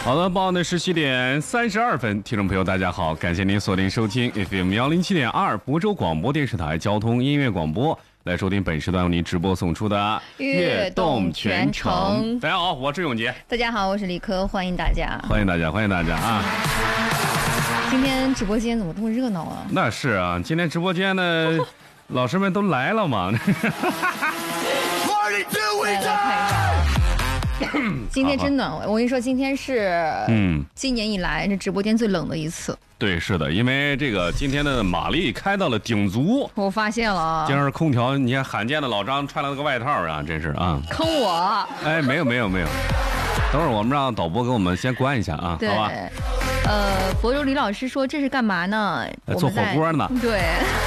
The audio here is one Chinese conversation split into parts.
好的，报的是7:32，听众朋友大家好，感谢您锁定收听 FM107.2 亳州广播电视台交通音乐广播，来收听本时段由您直播送出的悦动全程。 大家好，我是永杰。 大家好，我是李科，欢迎大家， 欢迎大家，欢迎大家啊！ 今天直播间怎么这么热闹啊？ 那是啊，今天直播间呢，老师们都来了嘛。来看一下。今天真暖和，我跟你说，今天是今年以来这直播间最冷的一次。 对，是的，因为这个今天的马力开到了顶足。 我发现了， 今儿空调，你看罕见的老张穿了个外套啊，真是啊。 坑我！ 哎，没有。等会儿我们让导播给我们先关一下啊，好吧？ 亳州李老师说这是干嘛呢？ 做火锅呢。 对。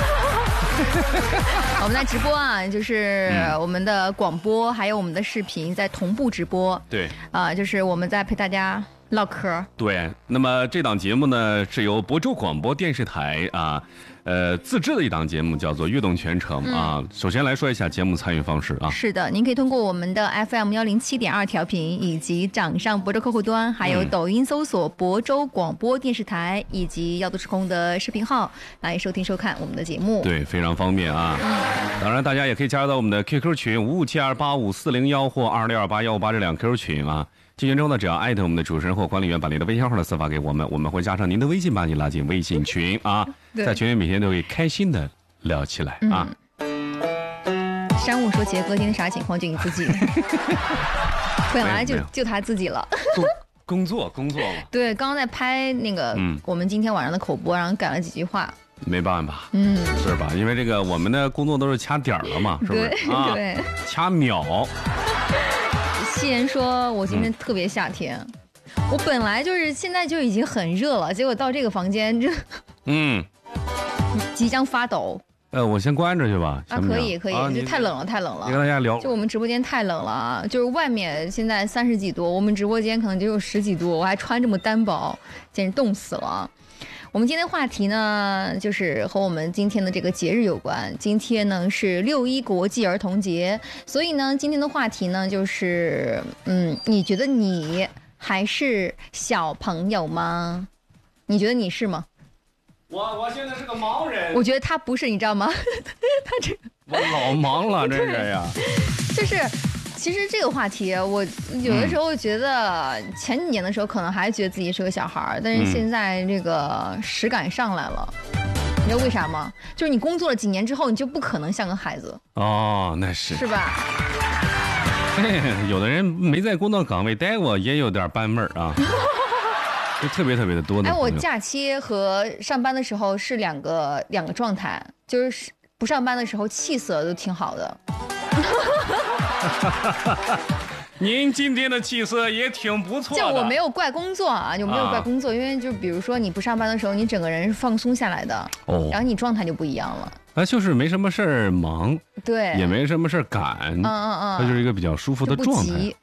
我们在直播啊，就是我们的广播还有我们的视频在同步直播。 对就是我们在陪大家唠嗑。 对，那么这档节目呢是由亳州广播电视台自制的一档节目，叫做《悦动全程》啊。首先来说一下节目参与方式啊。 是的，您可以通过我们的 FM107.2 调频，以及掌上亳州客户端，还有抖音搜索亳州广播电视台，以及耀都时空的视频号来收听收看我们的节目。 对，非常方便啊。当然，大家也可以加入到我们的 QQ 群55728540或26281588这两 QQ 群啊。进群之后呢，只要艾特我们的主持人或管理员，把您的微信号呢私发给我们，我们会加上您的微信，把你拉进微信群啊。在群里每天都会开心的聊起来啊。 山姆说：“杰哥，今天啥情况？就你自己，本来就他自己了。 工作嘛。 对，刚刚在拍那个我们今天晚上的口播，然后改了几句话。 没办法，是吧？因为这个我们的工作都是掐点了嘛，是不是？ 对， 掐秒。 夕颜说：“我今天特别夏天，我本来就是现在就已经很热了，结果到这个房间即将发抖。 我先关着去吧。 可以，就太冷了。 你跟大家聊， 就我们直播间太冷了啊！就是外面现在30几度，我们直播间可能就有10几度，我还穿这么单薄，简直冻死了。我们今天的话题呢，就是和我们今天的这个节日有关。今天呢是6·1国际儿童节，所以呢，今天的话题呢就是，你觉得你还是小朋友吗？你觉得你是吗？ 我现在是个盲人。 我觉得他不是，你知道吗？他这个我老忙了，这个呀， 就是。其实这个话题，我有的时候觉得前几年的时候可能还觉得自己是个小孩，但是现在这个实感上来了。你知道为啥吗？就是你工作了几年之后，你就不可能像个孩子。 哦，那是吧？ 有的人没在工作岗位待过，也有点班味儿啊。就特别的多的。 我假期和上班的时候是两个状态，就是不上班的时候气色都挺好的。 您今天的气色也挺不错的。 就我没有怪工作啊，因为就比如说你不上班的时候，你整个人是放松下来的，然后你状态就不一样了。 就是没什么事儿忙， 对， 也没什么事儿赶，它就是一个比较舒服的状态。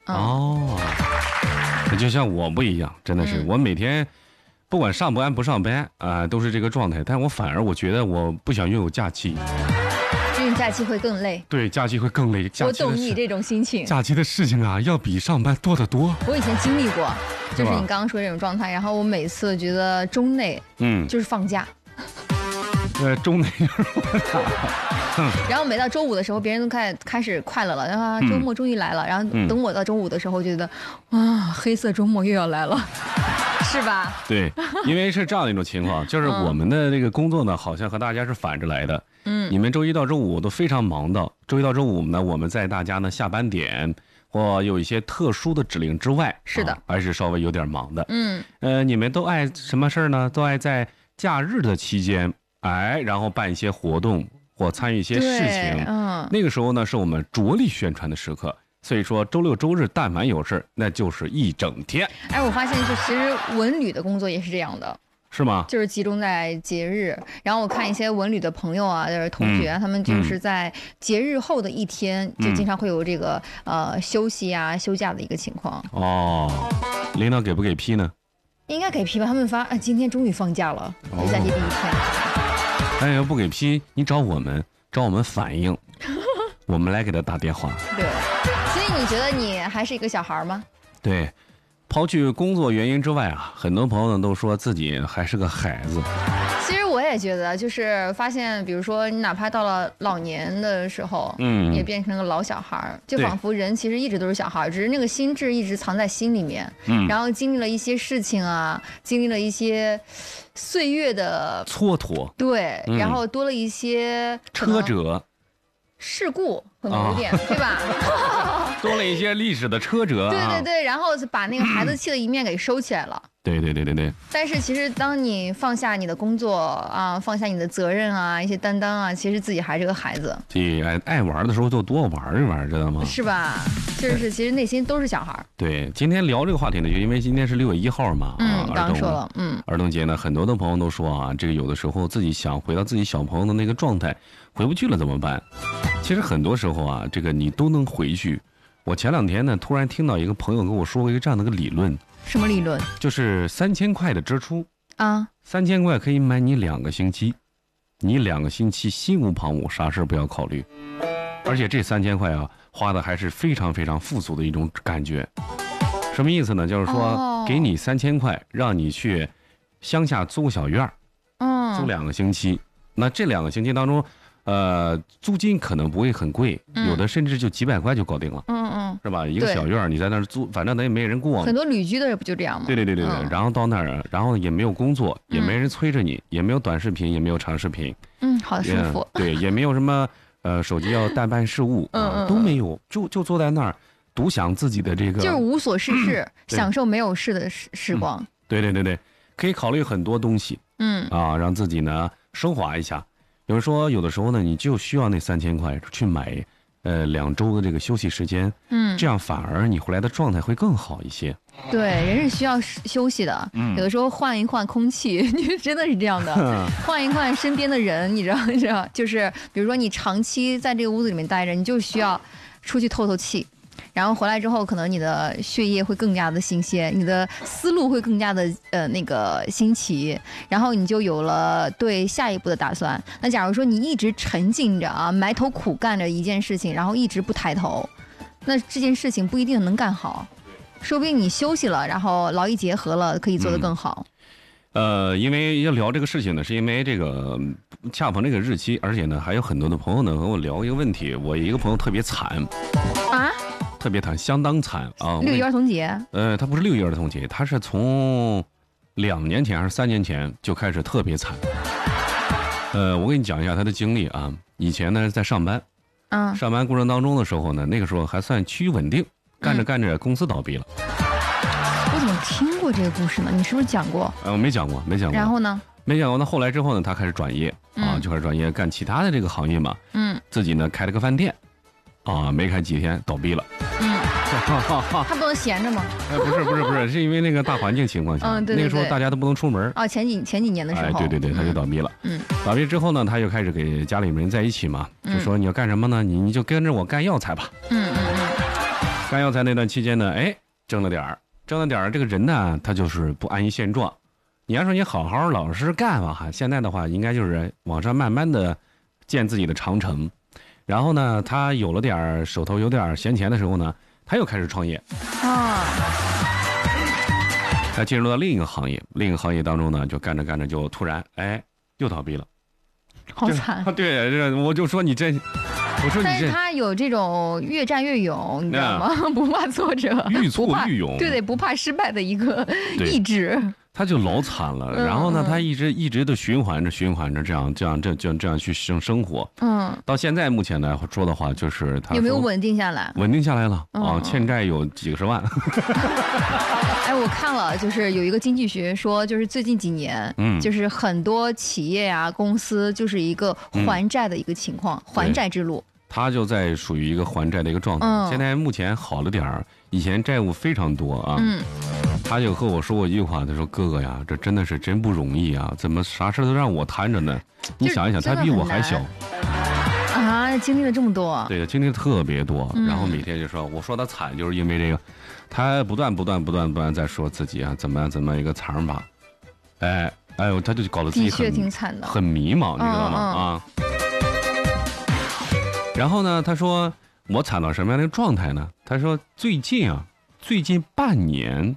就像我不一样，真的是我每天不管上班不上班都是这个状态，但我反而我觉得我不想拥有假期。 假期会更累， 对，假期会更累。 我懂你这种心情。 假期的事情要比上班多得多。 我以前经历过，就是你刚刚说这种状态，然后我每次觉得中内，就是放假。 中内就是放假。 然后每到周五的时候，别人都开始快乐了，然后周末终于来了。然后等我到周五的时候，觉得黑色周末又要来了。是吧？ 对，因为是这样的一种情况，就是我们的这个工作呢，好像和大家是反着来的。你们周一到周五都非常忙的，周一到周五呢，我们在大家呢下班点或有一些特殊的指令之外， 是的， 还是稍微有点忙的。你们都爱什么事儿呢？都爱在假日的期间，然后办一些活动或参与一些事情。那个时候呢，是我们着力宣传的时刻。所以说周六周日但凡有事那就是一整天。 我发现其实文旅的工作也是这样的。 是吗？ 就是集中在节日，然后我看一些文旅的朋友啊，就是同学，他们就是在节日后的一天，就经常会有这个休息啊、休假的一个情况。 领导给不给批呢？ 应该给批吧，他们发今天终于放假了，假期第一天。 要不给批，你找我们反映，我们来给他打电话。 对，所以你觉得你还是一个小孩吗？ 对。 刨去工作原因之外啊，很多朋友呢都说自己还是个孩子。 其实我也觉得，就是发现，比如说你哪怕到了老年的时候，也变成个老小孩儿，就仿佛人其实一直都是小孩儿，只是那个心智一直藏在心里面。然后经历了一些事情啊，经历了一些岁月的蹉跎， 对，然后多了一些车辙。 事故可能有点，对吧？ 多了一些历史的车辙。 对对对，然后把那个孩子气的一面给收起来了。 对对对对对。 但是其实当你放下你的工作啊，放下你的责任啊，一些担当啊，其实自己还是个孩子。 对，爱玩的时候就多玩一玩，知道吗？ 是吧？就是其实内心都是小孩。 对，今天聊这个话题呢，就因为今天是6月1号嘛， 刚刚说了， 儿童节呢，很多的朋友都说啊，这个有的时候自己想回到自己小朋友的那个状态，回不去了怎么办？其实很多时候啊，这个你都能回去。我前2天呢，突然听到一个朋友跟我说过一个这样的个理论。 什么理论？ 就是3000块的支出啊 ，3000块可以买你2个星期，你2个星期心无旁骛，啥事不要考虑。而且这3000块啊，花的还是非常非常富足的一种感觉。什么意思呢？就是说，给你3000块，让你去乡下租个小院儿，租2个星期。那这2个星期当中，租金可能不会很贵，有的甚至就几百块就搞定了，是吧？一个小院儿，你在那儿租，反正咱也没人过。 很多旅居的人不就这样吗？ 对对对对对。然后到那儿，然后也没有工作，也没人催着你，也没有短视频，也没有长视频。 好舒服。 对，也没有什么手机要代办事务，都没有，就坐在那儿独享自己的这个， 就是无所事事，享受没有事的时光。 对对对对，可以考虑很多东西，让自己呢升华一下。有人说，有的时候呢，你就需要那3000块去买2周的这个休息时间，这样反而你回来的状态会更好一些。 对，人是需要休息的，有的时候换一换空气，真的是这样的，换一换身边的人，你知道，就是比如说你长期在这个屋子里面待着，你就需要出去透透气。然后回来之后，可能你的血液会更加的新鲜，你的思路会更加的那个新奇，然后你就有了对下一步的打算。那假如说你一直沉浸着啊，埋头苦干着一件事情，然后一直不抬头，那这件事情不一定能干好，说不定你休息了，然后劳逸结合了，可以做得更好。 因为要聊这个事情呢，是因为这个恰逢这个日期，而且呢还有很多的朋友呢和我聊一个问题。我一个朋友特别惨啊。 特别惨，相当惨啊！6 一儿童节， 他不是6一儿童节，他是从2年前还是3年前就开始特别惨。我给你讲一下他的经历啊。以前呢在上班，上班过程当中的时候呢，那个时候还算趋于稳定，干着干着公司倒闭了。 我怎么听过这个故事呢？你是不是讲过？ 我没讲过，没讲过。 然后呢？ 没讲过。那后来之后呢，他开始转业就开始转业干其他的这个行业嘛。自己呢开了个饭店。没开几天倒闭了。 他不能闲着吗？ 不是，是因为那个大环境情况下， 对， 那个时候大家都不能出门。 前几年的时候， 对，他就倒闭了。倒闭之后呢，他就开始给家里人在一起嘛，就说你要干什么呢？你就跟着我干药材吧。干药材那段期间呢，挣了点儿，这个人呢，他就是不安于现状。你要说你好好老实干吧，现在的话应该就是往上慢慢的建自己的长城。然后呢，他有了点手头有点闲钱的时候呢，他又开始创业。他进入到另一个行业当中呢，就干着就突然又倒闭了。 好惨。 对，我就说你这，我说你这。 但是他有这种越战越勇，你知道吗？不怕挫折， 愈挫愈勇。 对，不怕失败的一个意志。 他就老惨了，然后呢，他一直的循环着，这样去生活。到现在目前来说的话，就是他有没有稳定下来？ 稳定下来了欠债有几十万。 我看了，就是有一个经济学说，就是最近几年，就是很多企业啊、公司就是一个还债的一个情况，还债之路。 他就在属于一个还债的一个状态。现在目前好了点儿，以前债务非常多啊。他就和我说过一句话，他说：“哥哥呀，这真的是真不容易啊，怎么啥事都让我摊着呢？你想一想，他比我还小啊，经历了这么多。 对，经历特别多。然后每天就说，我说他惨，就是因为这个，他不断在说自己啊，怎么一个惨吧。他就搞得自己挺惨的， 很迷茫，你知道吗？然后呢，他说我惨到什么样的状态呢？他说最近半年，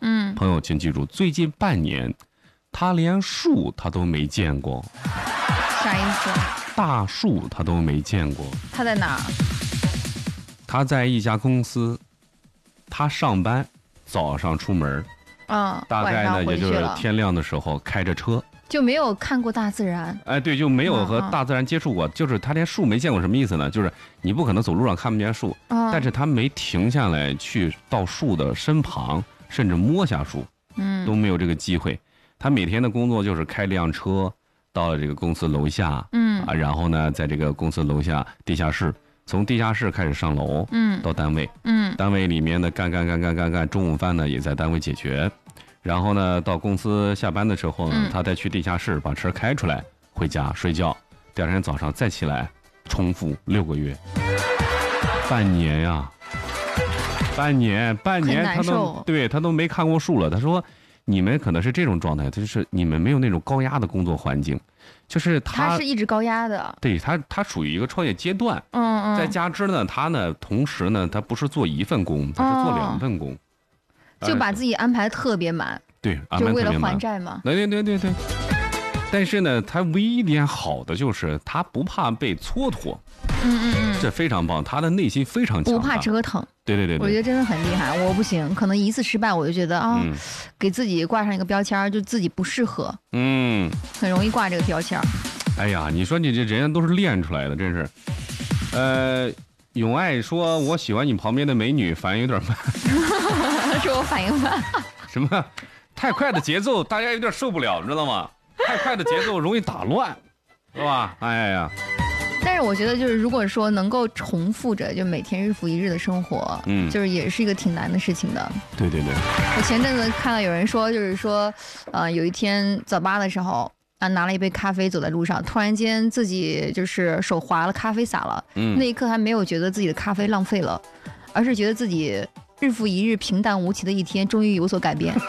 朋友请记住，最近半年，他连树他都没见过。 啥意思？ 大树他都没见过。 他在哪儿？ 他在一家公司，他上班，早上出门，大概呢也就是天亮的时候开着车， 就没有看过大自然。 哎，对，就没有和大自然接触过，就是他连树没见过，什么意思呢？就是你不可能走路上看不见树，但是他没停下来去到树的身旁，甚至摸下树，都没有这个机会。他每天的工作就是开辆车到了这个公司楼下，然后呢，在这个公司楼下地下室，从地下室开始上楼，到单位，单位里面呢干，中午饭呢也在单位解决，然后呢到公司下班的时候呢，他再去地下室把车开出来，回家睡觉，第二天早上再起来，重复6个月，半年呀，半年他都没看过树了。他说，你们可能是这种状态，就是你们没有那种高压的工作环境。就是他是一直高压的， 对他属于一个创业阶段，再加之呢，他呢同时呢，他不是做一份工，他是做2份工， 就把自己安排特别满， 对， 就为了还债嘛。 对。但是呢，他唯一一点好的就是他不怕被蹉跎，这非常棒，他的内心非常强大， 不怕折腾。 对， 我觉得真的很厉害，我不行，可能一次失败我就觉得给自己挂上一个标签，就自己不适合，很容易挂这个标签。 哎呀，你说你这人家都是练出来的，真是。永爱说，我喜欢你旁边的美女，反应有点慢。 说我反应慢？ 什么？太快的节奏，大家有点受不了，你知道吗？太快的节奏容易打乱，是吧？哎呀。 但是我觉得，就是如果说能够重复着，就每天日复一日的生活，就是也是一个挺难的事情的。对。我前阵子看到有人说，就是说，有一天早八的时候，拿了一杯咖啡走在路上，突然间自己就是手滑了，咖啡洒了。那一刻还没有觉得自己的咖啡浪费了，而是觉得自己日复一日平淡无奇的一天终于有所改变。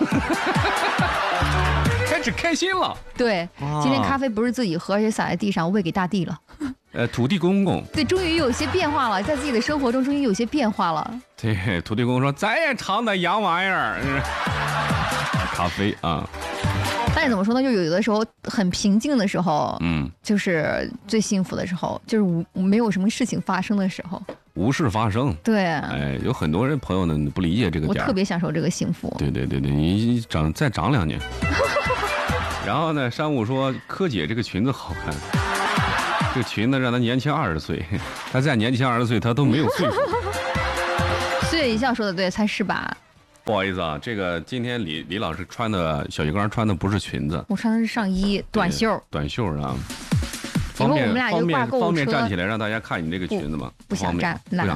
开始开心了。对， 今天咖啡不是自己喝，而且洒在地上喂给大地了。 土地公公。对， 终于有些变化了，在自己的生活中终于有些变化了。 对，土地公说：“咱也尝那洋玩意儿，咖啡啊。” 但是怎么说呢？就有的时候很平静的时候，就是最幸福的时候，就是没有什么事情发生的时候， 无事发生。对，哎，有很多人朋友呢不理解这个点， 我特别享受这个幸福。 对，你再长2年。然后呢，山姆说：“柯姐这个裙子好看，这个裙子让她年轻20岁，她再年轻20岁，她都没有岁数。” 岁月一笑说的对，才18。 不好意思啊，这个今天李老师穿的小鱼干穿的不是裙子， 我穿的是上衣短袖。 短袖啊， 以后我们俩就挂购物车， 方便站起来让大家看你这个裙子吗？ 不想站， 不想。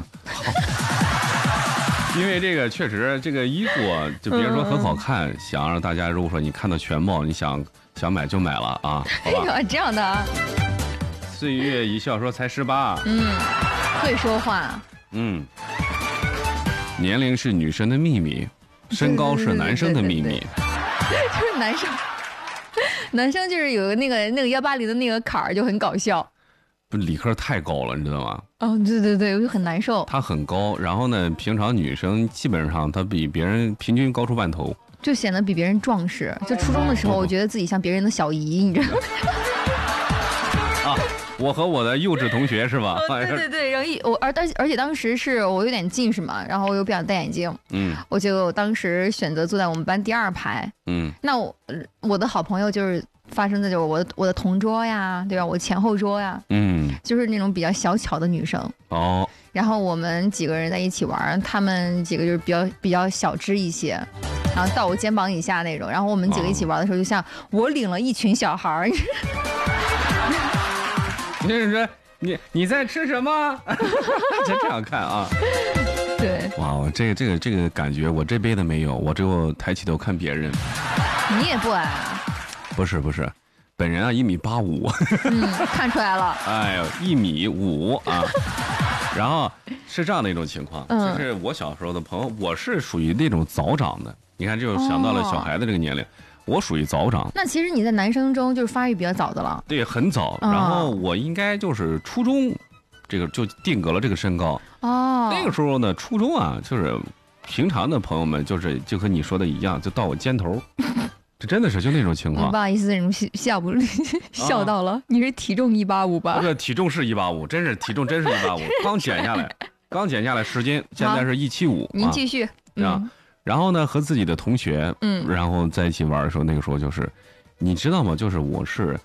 因为这个确实这个衣服就别说很好看，想让大家如果说你看到全貌，你想买就买了啊，好吧？ 这样的啊。 岁月一笑说才18， 会说话。 年龄是女生的秘密，身高是男生的秘密。 就是男生就是有那个180的那个坎儿就很搞笑。 不，理科太高了，你知道吗？ 对，我就很难受。 他很高，然后呢，平常女生基本上她比别人平均高出半头， 就显得比别人壮实。就初中的时候，我觉得自己像别人的小姨，你知道吗？ 我和我的幼稚同学是吧？ 对，然后而且当时是我有点近视嘛，然后我又不想戴眼镜，我就当时选择坐在我们班第2排，那我的好朋友就是发生的就是我的同桌呀，对吧？我前后桌呀，就是那种比较小巧的女生哦。然后我们几个人在一起玩，他们几个就是比较小只一些，然后到我肩膀以下那种。然后我们几个一起玩的时候，就像我领了一群小孩儿。 就是说你在吃什么？就这样看啊。 对。 哇，我这个感觉，我这辈子没有，我只有抬起头看别人。 你也不矮啊？ 不是，本人啊1.85米。 看出来了。 哎呦，1.5米啊。然后是这样的一种情况，就是我小时候的朋友，我是属于那种早长的。你看，就想到了小孩子这个年龄。我属于早长， 那其实你在男生中就是发育比较早的了。 对，很早。然后我应该就是初中，这个就定格了这个身高。那个时候呢，初中啊，就是平常的朋友们就和你说的一样，就到我肩头，这真的是就那种情况。 不好意思，这种笑到了。你是体重185吧？ 这体重是185，真是体重真是185，刚减下来10斤，现在是175。 您继续。 然后呢，和自己的同学，然后在一起玩的时候，那个时候就是，你知道吗？就是我是，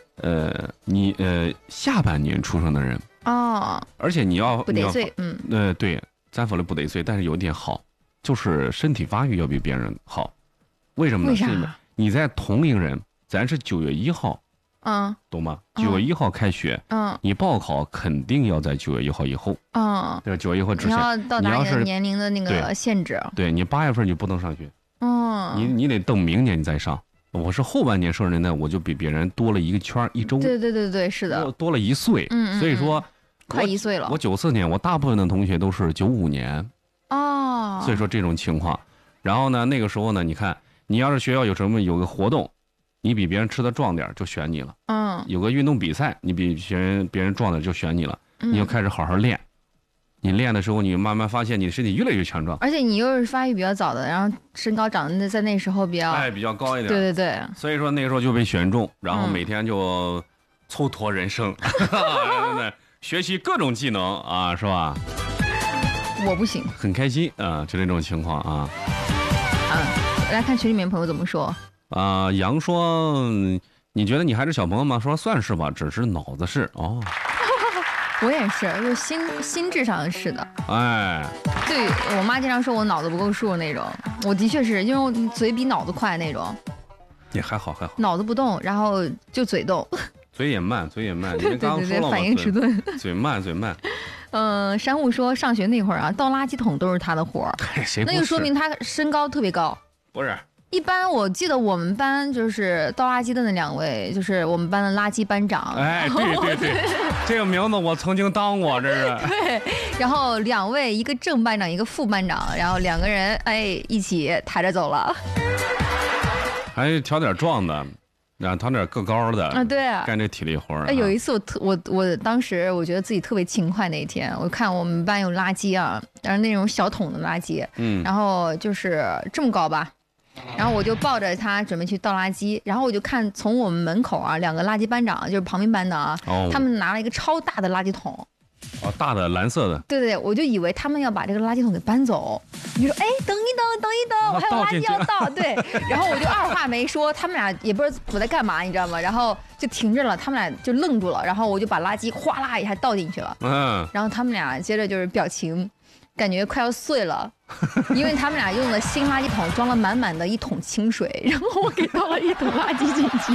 下半年出生的人哦， 而且你要不得罪， 对，咱说的不得罪，但是有点好，就是身体发育要比别人好，为什么呢？ 为啥？ 你在同龄人，咱是9月1号，懂吗？9月1号开学，你报考肯定要在9月1号以后，对，9月1号之前， 你要到达你的年龄的那个限制， 对你8月份你不能上学，你得等明年你再上。我是后半年生人呢，我就比别人多了一个圈1周， 对，是的， 多了1岁，所以说快1岁了。 我94年，我大部分的同学都是95年，所以说这种情况。然后呢，那个时候呢，你看，你要是学校有个活动，你比别人吃的壮点就选你了，有个运动比赛，你比别人壮点就选你了，你就开始好好练。你练的时候，你慢慢发现你的身体越来越强壮， 而且你又是发育比较早的，然后身高长得在那时候比较高一点， 对， 所以说那个时候就被选中，然后每天就蹉跎人生，学习各种技能啊，是吧？ 我不行， 很开心啊，就这种情况啊。 来看群里面朋友怎么说啊。杨说，你觉得你还是小朋友吗？说算是吧，只是脑子是哦。 我也是，就心智上是的。对我妈经常说我脑子不够数那种，我的确是因为我嘴比脑子快那种。 也还好， 脑子不动，然后就嘴动。 嘴也慢。你们刚刚说了吗？ 反应迟钝。 嘴慢。 山雾说上学那会儿啊，倒垃圾桶都是他的活儿。那就说明他身高特别高。 不是。 一般我记得我们班就是倒垃圾的那2位，就是我们班的垃圾班长。 对，这个名字我曾经当过，这是。 对，然后2位，一个正班长，一个副班长，然后2个人一起抬着走了。 还挑点壮的，然后挑点个高的啊，对啊， 干这体力活。 有一次我当时我觉得自己特别勤快那一天，我看我们班有垃圾啊，然后那种小桶的垃圾，然后就是这么高吧。然后我就抱着他准备去倒垃圾，然后我就看从我们门口啊，2个垃圾班长就是旁边班的啊，他们拿了一个超大的垃圾桶， 大的蓝色的， 对，我就以为他们要把这个垃圾桶给搬走，你说等一等，我还有垃圾要倒，对，然后我就二话没说，他们俩也不知道我在干嘛，你知道吗？然后就停着了，他们俩就愣住了，然后我就把垃圾哗啦一下倒进去了，然后他们俩接着就是表情。感觉快要碎了，因为他们俩用的新垃圾桶装了满满的1桶清水，然后我给倒了1桶垃圾进去。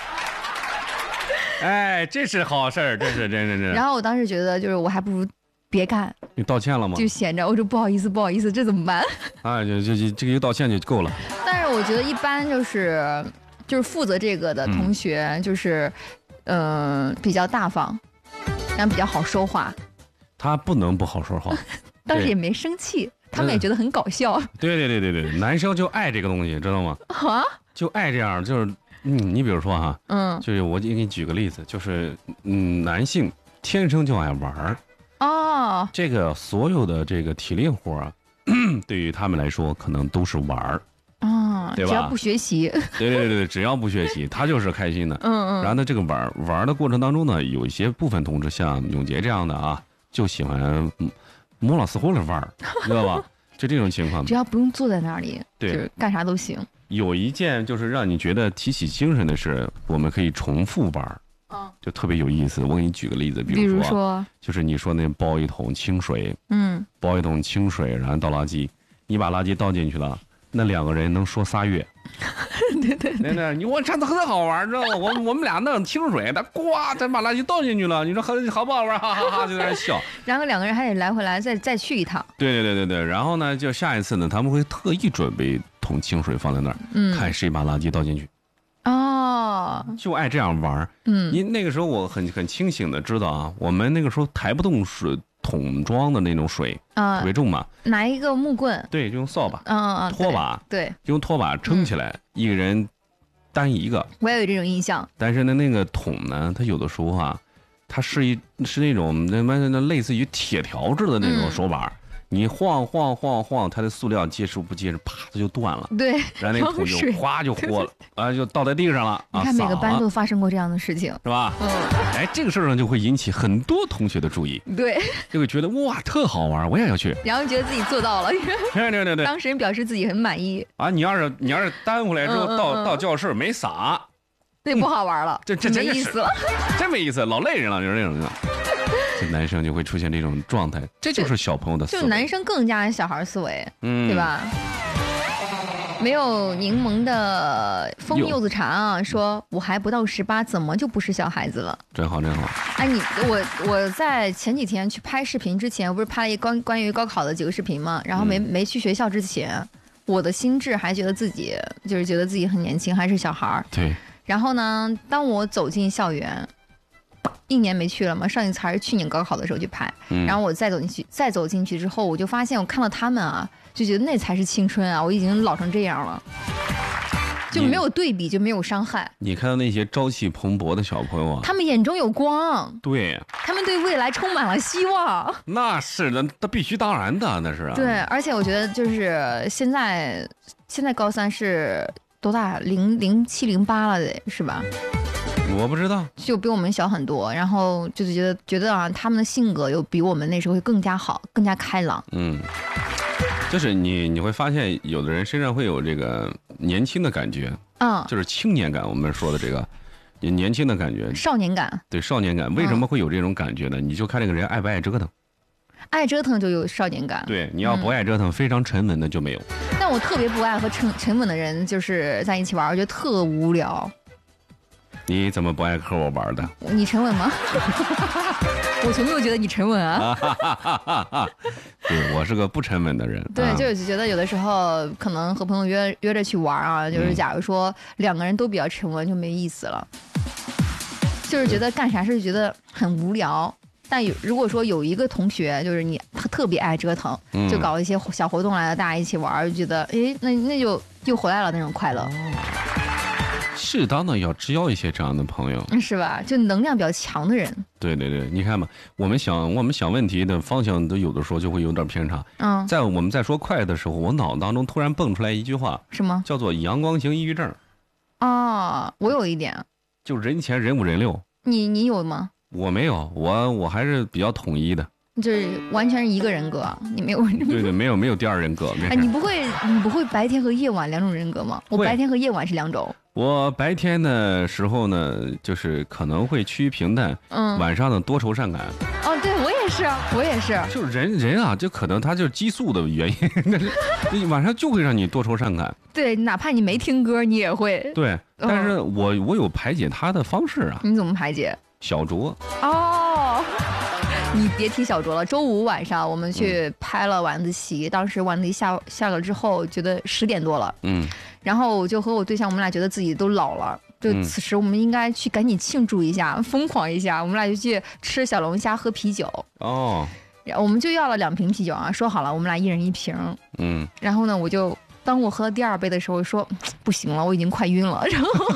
这是好事儿，这是真。 然后我当时觉得，就是我还不如别干。 你道歉了吗？ 就闲着，我说不好意思，这怎么办？ 就这个一道歉就够了。 但是我觉得一般就是负责这个的同学，就是比较大方，然后比较好说话。 他不能不好说话。 当时也没生气，他们也觉得很搞笑。 对，男生就爱这个东西，知道吗？就爱这样，就是你比如说哈，就是我给你举个例子，就是男性天生就爱玩这个所有的这个体力活啊，对于他们来说可能都是玩对吧？ 只要不学习， 对，只要不学习，他就是开心的。然后呢，这个玩的过程当中呢，有一些部分同志像永杰这样的啊，就喜欢。摸老死活的玩知道吧？就这种情况， 只要不用坐在那里， 对， 就是干啥都行。 有一件就是让你觉得提起精神的事，我们可以重复玩，就特别有意思。我给你举个例子，比如说，就是你说那包一桶清水，包一桶清水，然后倒垃圾，你把垃圾倒进去了，那2个人能说3月。对，我这很好玩，知道吗？我们俩弄清水，他呱，咱把垃圾倒进去了，你说好不好玩？哈哈哈，就在那笑。 然后2个人还得来回来再去一趟。 对，然后呢，就下一次呢，他们会特意准备桶清水放在那儿，看谁把垃圾倒进去。就爱这样玩。因那个时候我很清醒的知道啊，我们那个时候抬不动桶装的那种水，特别重嘛， 拿一个木棍， 对，就用扫把，拖把， 对， 用拖把撑起来，一个人担一个。 我也有这种印象。 但是呢，那个桶呢，它有的时候它是那种那类似于铁条制的那种手把， 你晃，它的塑料结实不结实，啪，它就断了。 对， 然后那个桶就哗就豁了，啊，就倒在地上了。 你看每个班都发生过这样的事情， 是吧？哎，这个事儿呢就会引起很多同学的注意， 对， 就会觉得哇特好玩，我也要去， 然后觉得自己做到了， 对， 当事人表示自己很满意啊。你要是担回来之后到教室没撒， 那不好玩了， 这没意思了， 真没意思，老累人了，就是那种的。这男生就会出现这种状态，这就是小朋友的思维， 就男生更加小孩思维，对吧？没有柠檬的风柚子茶啊，说我还不到18，怎么就不是小孩子了？ 真好。 哎，我在前几天去拍视频之前，我不是拍了一关于高考的几个视频嘛？然后没去学校之前，我的心智还觉得自己很年轻，还是小孩。 对。 然后呢，当我走进校园，1年没去了嘛，上一次还是去年高考的时候去拍，然后我再走进去之后，我就发现我看到他们啊，就觉得那才是青春啊！我已经老成这样了，就没有对比，就没有伤害。 你看到那些朝气蓬勃的小朋友啊， 他们眼中有光， 对， 他们对未来充满了希望。 那是的，那必须当然的，那是啊。 对，而且我觉得就是现在高3是多大？07、08了得是吧？ 我不知道， 就比我们小很多，然后就是觉得啊，他们的性格又比我们那时候会更加好，更加开朗。 就是你会发现，有的人身上会有这个年轻的感觉，就是青年感。我们说的这个年轻的感觉， 少年感。 对，少年感。为什么会有这种感觉呢？你就看这个人爱不爱折腾。 爱折腾就有少年感。 对，你要不爱折腾，非常沉稳的就没有。 但我特别不爱和沉稳的人就是在一起玩，我觉得特无聊。 你怎么不爱和我玩的？ 你沉稳吗？我从没有觉得你沉稳啊。 对，我是个不沉稳的人。 对，就是觉得有的时候可能和朋友约着去玩啊，就是假如说2个人都比较沉稳，就没意思了。就是觉得干啥事就觉得很无聊。但如果说有一个同学，就是他特别爱折腾，就搞一些小活动来了，大家一起玩，就觉得哎，那就又回来了那种快乐。 适当的要招一些这样的朋友， 是吧？就能量比较强的人。 对，你看吧，我们想问题的方向都有的时候就会有点偏差。在我们在说快的时候，我脑当中突然蹦出来一句话， 什么？ 叫做阳光型抑郁症。 我有一点，就人前人五人六。 你有吗？ 我没有，我还是比较统一的。 就是完全是一个人格，你没有。 对，没有第二人格。 哎，你不会白天和夜晚2种人格吗？我白天和夜晚是2种。 我白天的时候呢，就是可能会趋于平淡，晚上呢多愁善感。 对，我也是。 就是人啊，就可能他就是激素的原因，晚上就会让你多愁善感。 对，哪怕你没听歌，你也会。 对，但是我有排解他的方式啊。 你怎么排解？ 小酌。 你别提小酌了。周5晚上我们去拍了晚自习，当时晚自习下了之后，觉得10点多了。然后我就和我对象，我们俩觉得自己都老了，就此时我们应该去赶紧庆祝一下，疯狂一下。我们俩就去吃小龙虾，喝啤酒。然后我们就要了2瓶啤酒啊，说好了我们俩1人1瓶。然后呢，当我喝了第2杯的时候，说不行了，我已经快晕了。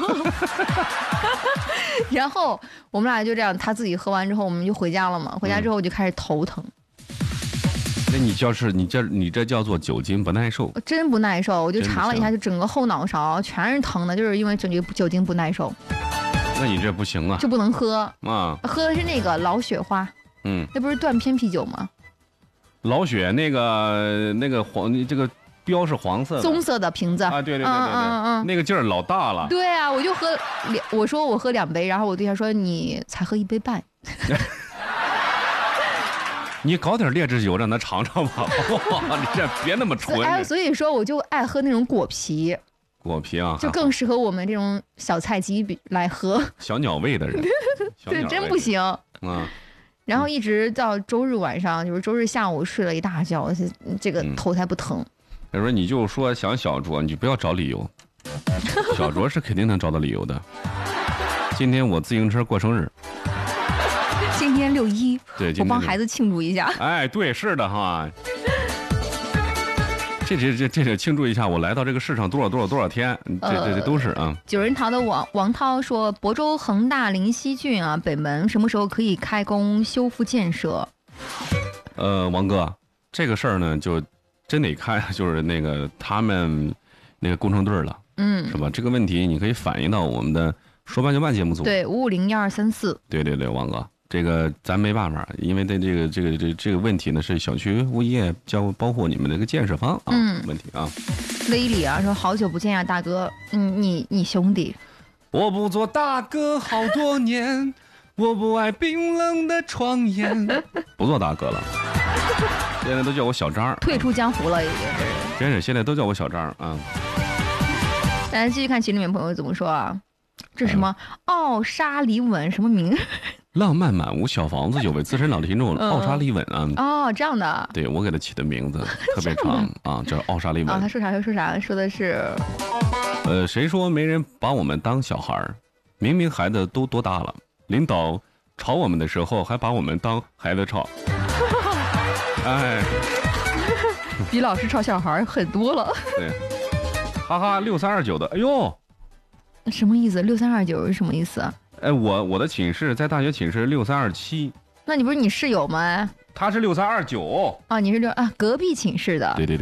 然后我们俩就这样，他自己喝完之后，我们就回家了嘛。回家之后我就开始头疼。 那你这叫做酒精不耐受？ 真不耐受，我就查了一下，就整个后脑勺全是疼的，就是因为酒精不耐受。 那你这不行啊， 就不能喝啊？ 喝的是那个老雪花，那不是断片啤酒吗？老雪那个黄这个。标是黄色的， 棕色的瓶子啊， 对，那个劲儿老大了。 对啊，我说我喝2杯，然后我对象说你才喝1杯半。 你搞点劣质酒让他尝尝吧，你这别那么纯。 所以说我就爱喝那种果啤。 果啤啊， 就更适合我们这种小菜鸡来喝。 小鸟胃的人， 对，真不行。然后一直到周日晚上，就是周日下午睡了一大觉，这个头才不疼。 他说：“你就说想小酌，你不要找理由。小酌是肯定能找到理由的。今天我自行车过生日， 今天6·1， 对， 我帮孩子庆祝一下。 哎，对，是的哈。这庆祝一下，我来到这个世上多少天，这都是啊。 九人堂的王涛说，亳州恒大灵溪郡啊，北门什么时候可以开工修复建设？ 王哥。” 这个事儿呢，就真得看就是那个他们那个工程队了，是吧？这个问题你可以反映到我们的说办就办节目组。 对，5501234。 对，王哥，这个咱没办法，因为这个问题呢是小区物业包括你们那个建设方啊、问题啊。 威利啊说好久不见呀，大哥，你兄弟。 我不做大哥好多年，我不爱冰冷的床沿，不做大哥了，现在都叫我小张， 退出江湖了已经是。 真是现在都叫我小张啊。 大家继续看群里面朋友怎么说啊？这什么奥沙里吻什么名？ 浪漫满屋小房子有位资深老听众奥沙利吻啊。 哦，这样的。 对，我给他起的名字特别长啊，叫奥沙利吻。 他说啥就说啥，说的是谁说没人把我们当小孩儿？明明孩子都多大了，领导吵我们的时候还把我们当孩子吵。哎， 比老师吵小孩很多了。 对，哈哈，6329的，哎呦， 什么意思？6329是什么意思啊？ 哎，我的寝室在大学寝室6327。 那你不是你室友吗？ 他是6329。 啊，你是隔壁寝室的。 对。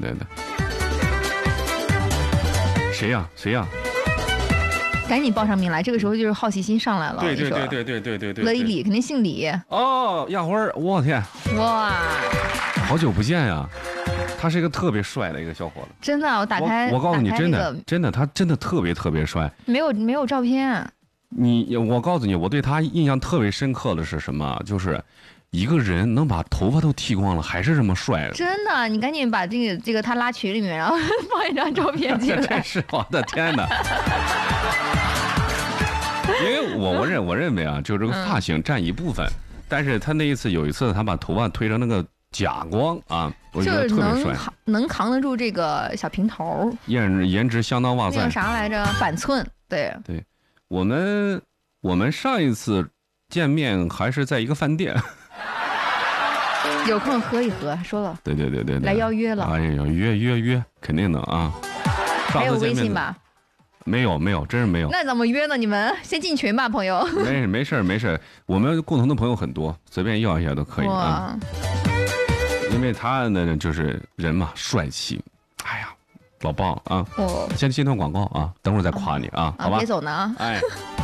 谁呀？ 赶紧报上名来，这个时候就是好奇心上来了。 对。 李肯定姓李。 哦，亚辉儿，我天！ 哇， 好久不见呀！他是一个特别帅的一个小伙子。 真的，我打开， 我告诉你，真的，他真的特别帅。 没有照片。 我告诉你，我对他印象特别深刻的是什么？就是一个人能把头发都剃光了，还是这么帅。真的，你赶紧把这个他拉群里面，然后放一张照片进来。 真是我的天哪！因为我认为啊，就这个发型占一部分，但是他有一次他把头发推成那个假光啊，我觉得特别帅， 能扛得住这个小平头， 颜值相当哇塞。 那个啥来着？板寸。对， 我们上一次见面还是在一个饭店。 有空喝一喝，说了。 对， 来邀约了。 哎呀，约，肯定的啊。 还有微信吧？ 没有，真是没有。 那怎么约呢？你们先进群吧，朋友。 没事，我们共同的朋友很多，随便要一下都可以啊。因为他呢，就是人嘛，帅气，哎呀，老棒啊！先进段广告啊，等会儿再夸你啊，好吧？ 别走呢啊！ 哎，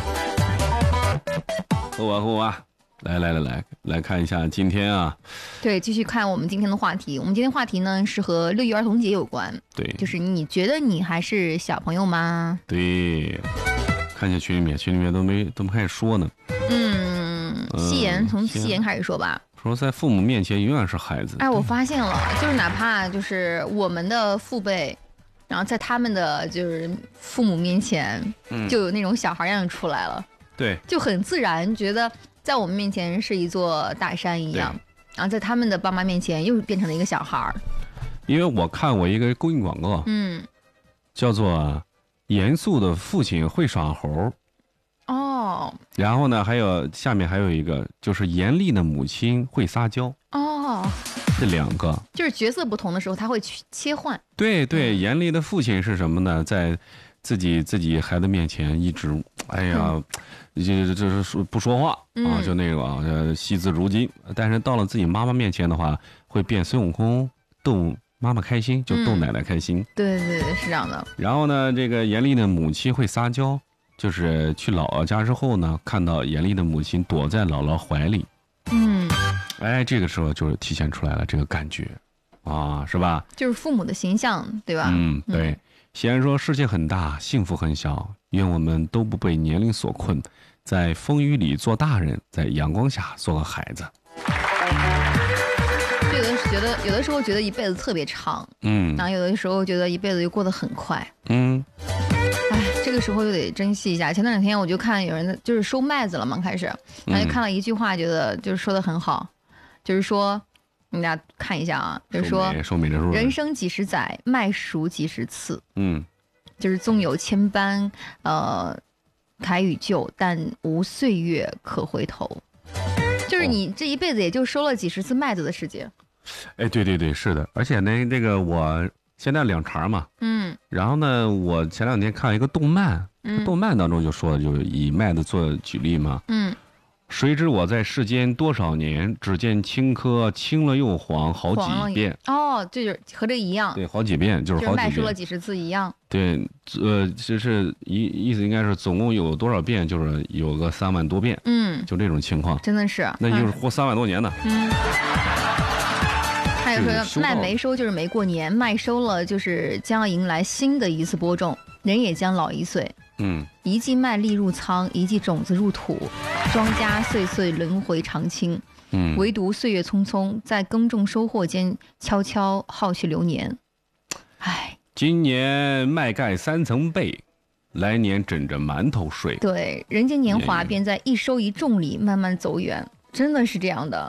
喝我。来看一下今天啊。 对，继续看我们今天的话题。我们今天话题呢是和6一儿童节有关。 对， 就是你觉得你还是小朋友吗？ 对，看见群里面都没开始说呢。 从戏言开始说吧。 说在父母面前永远是孩子。 哎，我发现了，就是哪怕就是我们的父辈，然后在他们的就是父母面前，就有那种小孩样出来了。 对， 就很自然，觉得在我们面前是一座大山一样，然后在他们的爸妈面前又变成了一个小孩儿。 因为我看过一个公益广告，叫做“严肃的父亲会耍猴”。 哦。 然后呢，下面还有一个，就是严厉的母亲会撒娇。 哦。 这两个就是角色不同的时候，他会切换。对， 严厉的父亲是什么呢？在自己孩子面前一直，哎呀，就是不说话啊，就那个惜字如金。但是到了自己妈妈面前的话，会变孙悟空，逗妈妈开心，就逗奶奶开心。 对，是这样的。 然后呢，这个严厉的母亲会撒娇，就是去姥姥家之后呢，看到严厉的母亲躲在姥姥怀里，哎，这个时候就体现出来了这个感觉，啊，是吧？ 就是父母的形象，对吧？ 对。西安说：“世界很大，幸福很小，愿我们都不被年龄所困，在风雨里做大人，在阳光下做个孩子。” 有的时候觉得一辈子特别长，然后有的时候觉得一辈子又过得很快，这个时候又得珍惜一下。前两天我就看有人就是收麦子了嘛，开始，然后就看了一句话，觉得就是说的很好，就是说。你俩看一下啊，就是说，人生几十载，麦熟几十次。就是纵有千般开与旧，但无岁月可回头。就是你这一辈子也就收了几十次麦子的时间。 哎，对，是的。而且呢，这个我现在两茬嘛，然后呢，我前两天看一个动漫，动漫当中就说，就以麦子做举例嘛， 谁知我在世间多少年，只见青稞青了又黄，好几遍。 哦，这就是和这一样。 对，好几遍就是好几遍。 麦说了几十次一样。 对，就是意思应该是总共有多少遍，就是有个3万多遍。就这种情况。 真的是。 那就是活3万多年呢。 还有说麦没收就是没过年，麦收了就是将要迎来新的一次播种，人也将老1岁。一季麦粒入仓，一季种子入土，庄稼岁岁轮回常青。唯独岁月匆匆，在耕种收获间悄悄耗去流年。唉， 今年麦盖3层被，来年枕着馒头睡。 对，人间年华便在一收一种里慢慢走远，真的是这样的。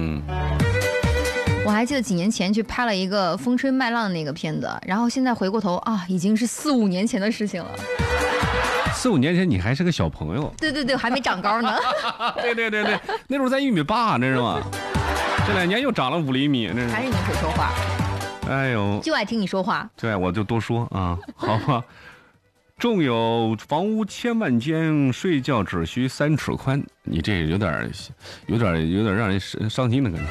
我还记得几年前去拍了一个风吹麦浪的那个片子，然后现在回过头啊，已经是4、5年前的事情了。 4、5年前你还是个小朋友。 对，还没长高呢。 对，那时候才1.8米，那是吗？这2年又长了5厘米，那是。 还是你会说话。 哎呦， 就爱听你说话。 对，我就多说啊，好吧。纵有房屋千万间，睡觉只需3尺宽。你这有点让人伤心的感觉。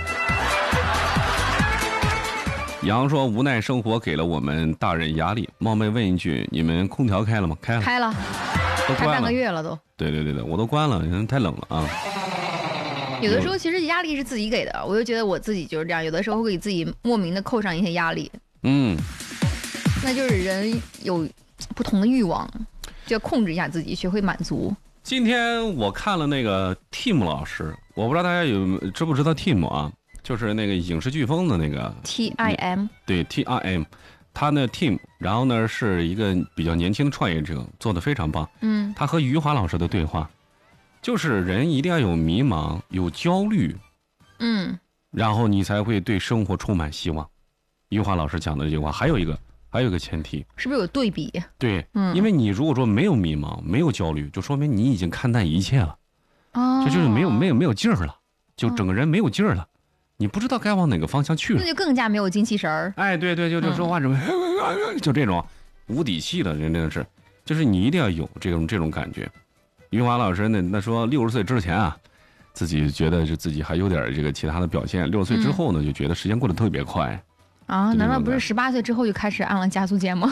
杨说：“无奈生活给了我们大人压力。冒昧问一句，你们空调开了吗？开了， 开了， 都关了， 开半个月了都。 对，我都关了，因为太冷了啊。 有的时候其实压力是自己给的，我就觉得我自己就是这样，有的时候会给自己莫名的扣上一些压力。那就是人有不同的欲望，就要控制一下自己，学会满足。 今天我看了那个 Tim 老师，我不知道大家知不知道 Tim 啊？”就是那个影视飓风的那个 TIM， 对 TIM， 他呢 Tim， 然后呢是一个比较年轻的创业者，做得非常棒。他和余华老师的对话，就是人一定要有迷茫，有焦虑，然后你才会对生活充满希望。余华老师讲的这句话，还有一个前提， 是不是有对比？ 对，因为你如果说没有迷茫，没有焦虑，就说明你已经看淡一切了，就是没有劲儿了，就整个人没有劲儿了。你不知道该往哪个方向去了， 那就更加没有精气神儿。 哎，对，就说话什么，就这种无底气的人，真的是，就是你一定要有这种感觉。余华老师那说60岁之前啊，自己觉得是自己还有点这个其他的表现，60岁之后呢，就觉得时间过得特别快。 难道不是18岁之后就开始按了加速键吗？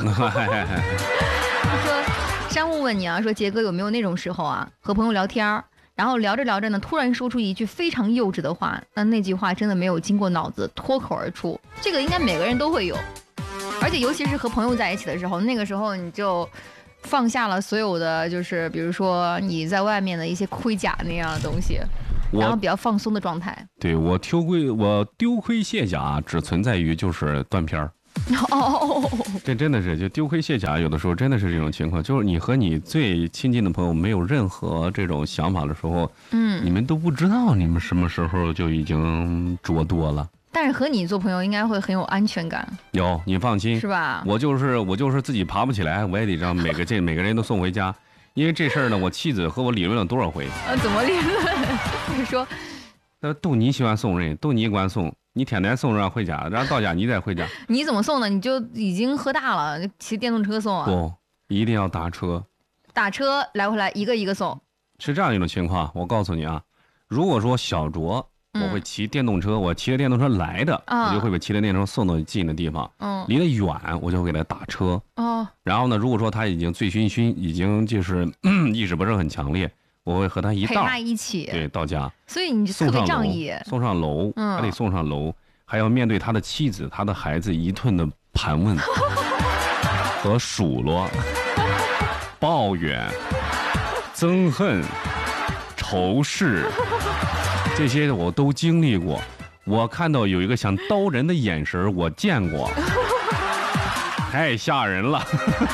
说山雾问你啊，说杰哥有没有那种时候啊，和朋友聊天然后聊着聊着呢，突然说出一句非常幼稚的话，那句话真的没有经过脑子，脱口而出。这个应该每个人都会有，而且尤其是和朋友在一起的时候，那个时候你就放下了所有的，就是比如说你在外面的一些盔甲那样的东西，然后比较放松的状态。 对，我丢盔卸甲，只存在于就是断片儿。这真的是就丢盔卸甲，有的时候真的是这种情况，就是你和你最亲近的朋友没有任何这种想法的时候，你们都不知道你们什么时候就已经着多了。 但是和你做朋友应该会很有安全感。 有，你放心， 是吧？ 我就是自己爬不起来，我也得让每个人都送回家，因为这事儿呢，我妻子和我理论了多少回。 怎么理论？你说， 都你喜欢送人，都你管送。你天天送人回家，然后到家你再回家。 你怎么送呢？你就已经喝大了，骑电动车送啊？ 不，一定要打车。 打车来回来一个一个送。 是这样一种情况，我告诉你啊，如果说小酌，我会骑电动车，我骑着电动车来的，我就会把骑着电动车送到近的地方。离得远，我就给他打车。然后呢，如果说他已经醉醺醺，已经就是意识不是很强烈。我会和他一道陪他一起， 对，到家。 所以你就特别仗义， 送上楼，还得送上楼，还要面对他的妻子、他的孩子一顿的盘问和数落、抱怨、憎恨、仇视，这些我都经历过。我看到有一个想刀人的眼神，我见过，太吓人了，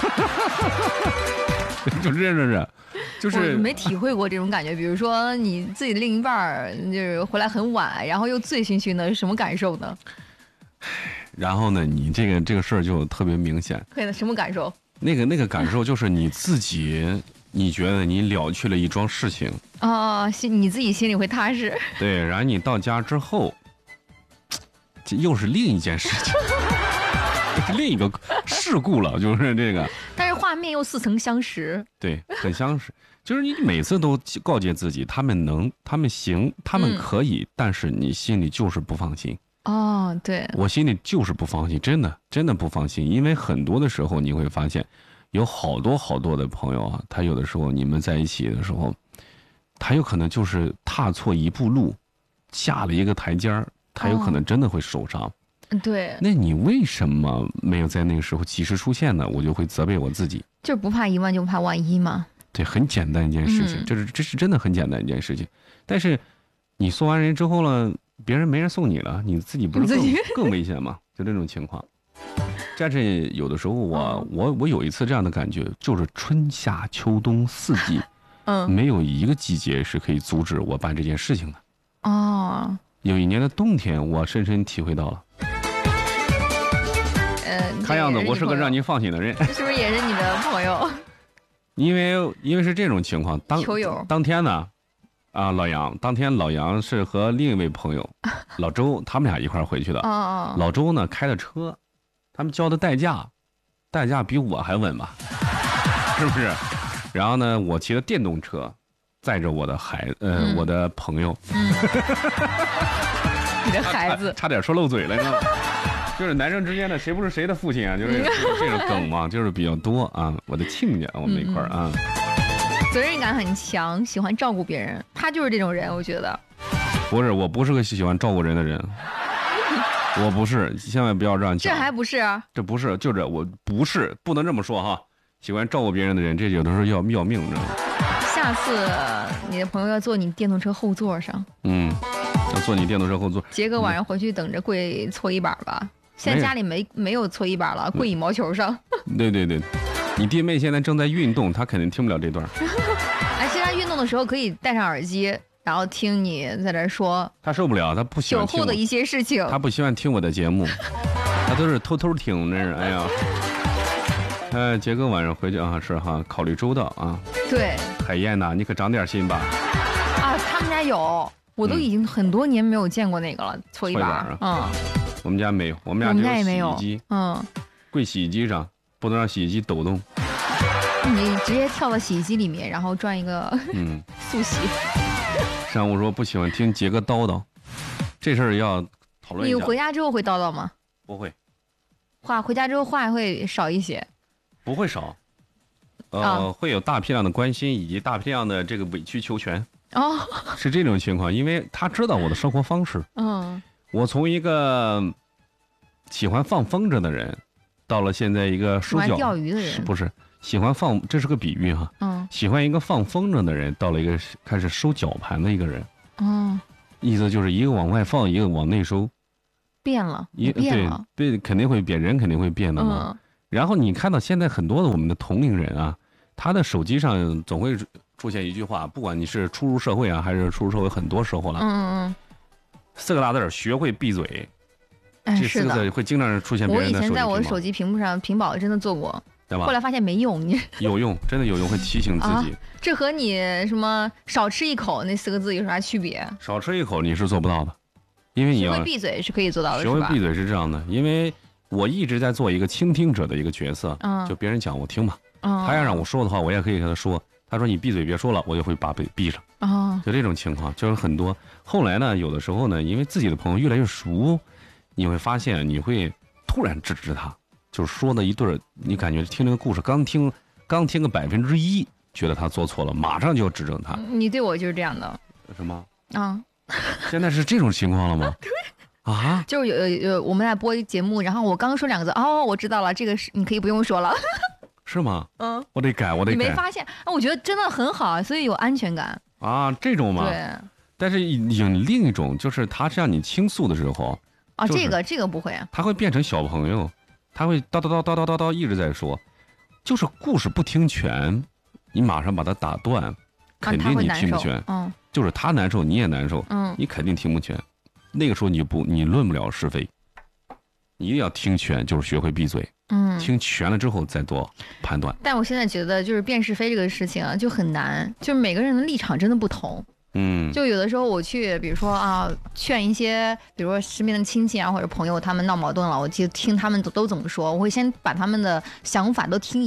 就真的是。就是我没体会过这种感觉，比如说你自己的另一半就是回来很晚，然后又醉醺醺的，是什么感受呢？ 然后呢，你这个事儿就特别明显。 什么感受？ 那个感受就是你自己，你觉得你了却了一桩事情你自己心里会踏实。 对，然后你到家之后，这又是另一件事情。是另一个事故了，就是这个。 但是画面又似曾相识。 对，很相识。就是你每次都告诫自己，他们能，他们行，他们可以，但是你心里就是不放心。 哦，对， 我心里就是不放心，真的真的不放心，因为很多的时候你会发现，有好多好多的朋友啊，他有的时候你们在一起的时候，他有可能就是踏错一步路，下了一个台阶儿，他有可能真的会受伤。 对， 那你为什么没有在那个时候及时出现呢？我就会责备我自己。 就是不怕一万就不怕万一嘛。 对，很简单一件事情，这是真的很简单一件事情。但是你送完人之后了，别人没人送你了，你自己不是更危险吗？就这种情况。但是有的时候我有一次这样的感觉，就是春夏秋冬四季，没有一个季节是可以阻止我办这件事情的。 哦。 有一年的冬天，我深深体会到了。看样子我是个让你放心的人。 是不是也是你的朋友？ 因为是这种情况，当天呢，老杨当天老杨是和另一位朋友老周他们俩一块儿回去的。老周呢开的车，他们交的代驾比我还稳吧，是不是？然后呢，我骑的电动车，载着我的我的朋友。 你的孩子差点说漏嘴了，你知道吗？就是男生之间的谁不是谁的父亲啊，就是这种梗嘛，就是比较多啊。我的亲家，我们那块儿啊， 责任感很强，喜欢照顾别人，他就是这种人，我觉得。 不是，我不是个喜欢照顾人的人，我不是，千万不要这样讲。 这还不是？ 这不是，就是我不是，不能这么说哈。喜欢照顾别人的人，这有的时候要命，你知道吗？ 下次你的朋友要坐你电动车后座上， 要坐你电动车后座。 杰哥晚上回去等着跪搓衣板吧。现在家里没有搓衣板了，跪羽毛球上。 对，你弟妹现在正在运动，她肯定听不了这段。 哎，现在运动的时候可以戴上耳机，然后听你在这说。 她受不了，她不喜欢听酒后的一些事情。 她不喜欢听我的节目，她都是偷偷听着。哎呀，杰哥晚上回去啊，是哈，考虑周到啊。对，海燕呐，你可长点心吧。 啊，他们家有，我都已经很多年没有见过那个了，搓衣板。 我们家没有，我们家只有洗衣机。跪洗衣机上，不能让洗衣机抖动。 你直接跳到洗衣机里面，然后转一个速洗。 上午说不喜欢听杰哥叨叨，这事儿要讨论一下。 你回家之后会叨叨吗？ 不会。 回家之后话会少一些。 不会少。会有大批量的关心以及大批量的这个委曲求全。是这种情况，因为他知道我的生活方式。我从一个喜欢放风筝的人，到了现在一个收脚钓鱼的人， 不是喜欢放，这是个比喻哈。喜欢一个放风筝的人，到了一个开始收绞盘的一个人。意思就是一个往外放，一个往内收。变了。对，肯定会变，人肯定会变的嘛。然后你看到现在很多的我们的同龄人啊，他的手机上总会出现一句话，不管你是初入社会啊，还是初入社会很多时候了。4个大字，学会闭嘴。这4个字会经常出现别人的手机屏保。我以前在我的手机屏幕上屏保真的做过， 对吧？ 后来发现没用。 有用，真的有用，会提醒自己。 这和你什么少吃一口那4个字有啥区别？ 少吃一口你是做不到的，因为你要学会闭嘴是可以做到的。 学会闭嘴是这样的，因为我一直在做一个倾听者的一个角色。就别人讲我听吧。他要让我说的话，我也可以跟他说。他说你闭嘴别说了，我就会把嘴闭上。就这种情况就是很多。后来呢，有的时候呢，因为自己的朋友越来越熟，你会发现你会突然制止他，就是说的一对儿，你感觉听这个故事刚听个1%，觉得他做错了，马上就要指正他。 你对我就是这样的。 什么？现在是这种情况了吗？ 就是有我们在播节目，然后我刚说2个字，我知道了，这个是你可以不用说了。 是吗？我得改。你没发现？我觉得真的很好，所以有安全感啊。这种嘛， 对。 但是有另一种，就是他向你倾诉的时候这个不会啊。 他会变成小朋友，他会叨叨叨叨叨叨叨一直在说，就是故事不听全，你马上把他打断，肯定你听不全。就是他难受，你也难受。你肯定听不全。那个时候你论不了是非，你一定要听全，就是学会闭嘴。听全了之后再做判断。但我现在觉得就是辨是非这个事情啊，就很难，就是每个人的立场真的不同。就有的时候我去，比如说劝一些，比如说身边的亲戚啊或者朋友，他们闹矛盾了，我就听他们都怎么说，我会先把他们的想法都听一遍，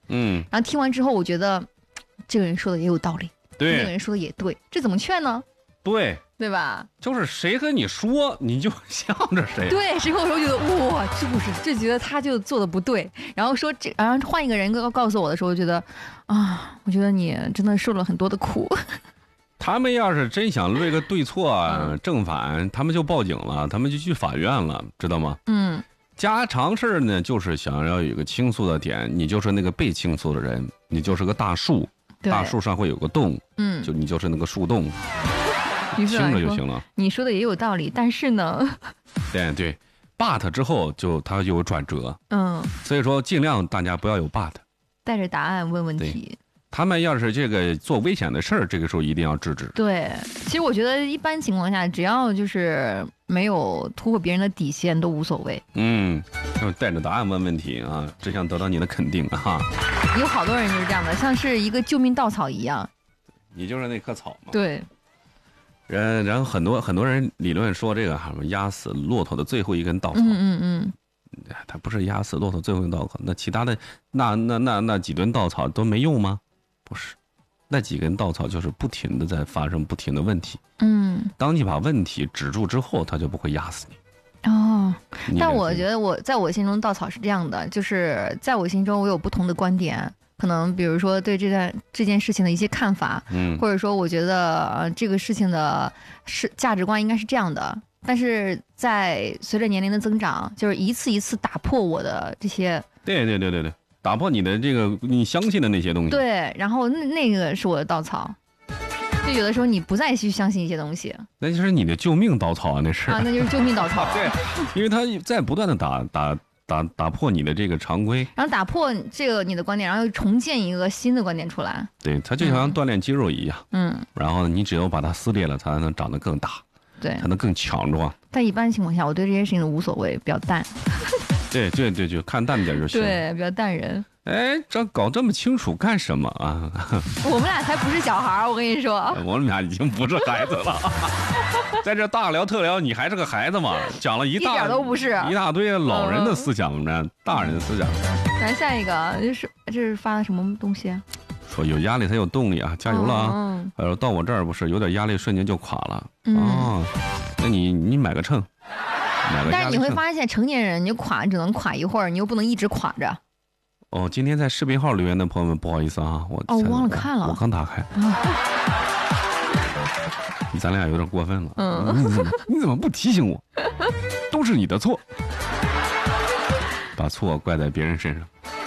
然后听完之后，我觉得这个人说的也有道理， 对， 那个人说的也对，这怎么劝呢？ 对吧？ 就是谁和你说，你就向着谁。 对，谁和我说，觉得哇，就觉得他就做的不对，然后说然后换一个人告诉我的时候，我觉得我觉得你真的受了很多的苦。 他们要是真想论个对错正反，他们就报警了，他们就去法院了，知道吗？家常事呢，就是想要有一个倾诉的点，你就是那个被倾诉的人，你就是个大树，大树上会有个洞，就你就是那个树洞。听着就行了。 你说的也有道理，但是呢， 对 ，but 之后它就有转折，所以说尽量大家不要有 but， 带着答案问问题。 他们要是这个做危险的事儿，这个时候一定要制止。 对，其实我觉得一般情况下，只要就是没有突破别人的底线，都无所谓。 带着答案问问题啊，只想得到你的肯定哈。 有好多人就是这样的，像是一个救命稻草一样。 你就是那棵草嘛。 对。 然后很多人理论说这个压死骆驼的最后一根稻草。它不是压死骆驼最后一根稻草，那其他的那几根稻草都没用吗？不是，那几根稻草就是不停的在发生不停的问题。当你把问题止住之后，它就不会压死你。但我觉得在我心中稻草是这样的，就是在我心中我有不同的观点。可能比如说对这件事情的一些看法，或者说我觉得这个事情的价值观应该是这样的，但是在随着年龄的增长，就是一次一次打破我的这些，对，打破你的这个你相信的那些东西，对，然后那个是我的稻草，就有的时候你不再去相信一些东西，那就是你的救命稻草啊，那是那就是救命稻草，对，因为它在不断的打破你的这个常规，然后打破这个你的观点，然后又重建一个新的观点出来。对，它就像锻炼肌肉一样。然后你只有把它撕裂了，它才能长得更大，对，才能更强壮。但一般情况下，我对这些事情都无所谓，比较淡。对，就看淡点就行。对，比较淡人。这搞这么清楚干什么啊？我们俩才不是小孩，我跟你说。我们俩已经不是孩子了。在这大聊特聊，你还是个孩子嘛？讲了一点都不是，一大堆老人的思想，大人的思想。咱下一个这是发的什么东西啊？说有压力才有动力啊，加油了啊！到我这儿不是有点压力，瞬间就垮了。那你买个秤，但是你会发现，成年人你垮只能垮一会儿，你又不能一直垮着。今天在视频号留言的朋友们，不好意思啊，我忘了看了，我刚打开。咱俩有点过分了。你怎么不提醒我？都是你的错，把错怪在别人身上。